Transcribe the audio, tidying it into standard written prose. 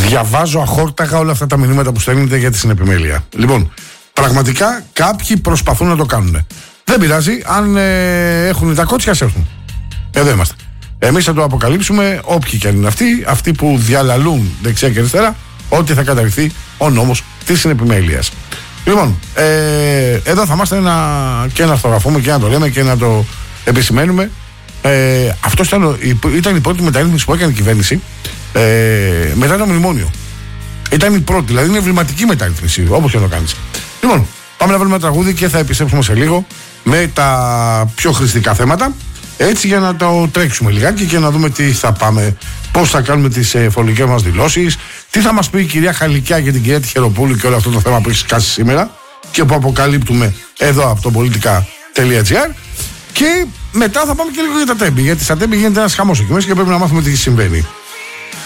Διαβάζω αχόρταγα όλα αυτά τα μηνύματα που στέλνετε για τη συνεπιμέλεια. Λοιπόν, πραγματικά κάποιοι προσπαθούν να το κάνουν. Δεν πειράζει, αν έχουν τα κότσια, ας έρθουν. Εδώ είμαστε. Εμείς θα το αποκαλύψουμε, όποιοι και αν είναι αυτοί που διαλαλούν δεξιά και αριστερά, ότι θα καταρριφθεί ο νόμος της συνεπιμέλειας. Λοιπόν, εδώ θα είμαστε και να αυτογραφούμε και να το λέμε και να το επισημαίνουμε. Αυτό ήταν η πρώτη μεταρρύθμιση που έκανε η κυβέρνηση μετά το μνημόνιο. Ήταν η πρώτη, δηλαδή είναι εμβληματική μεταρρύθμιση, όπως και να το κάνεις. Λοιπόν, πάμε να βάλουμε τραγούδι και θα επιστρέψουμε σε λίγο με τα πιο χρηστικά θέματα. Έτσι, για να το τρέξουμε λιγάκι και να δούμε τι θα πάμε, πώς θα κάνουμε τις φορολογικές μας δηλώσεις, τι θα μας πει η κυρία Χαλικιά για την κυρία Τυχεροπούλου και όλο αυτό το θέμα που έχει σκάσει σήμερα και που αποκαλύπτουμε εδώ από το politica.gr. Και μετά θα πάμε και λίγο για τα τέμπη, γιατί στα τέμπη γίνεται ένας χαμός εκεί μέσα και πρέπει να μάθουμε τι συμβαίνει.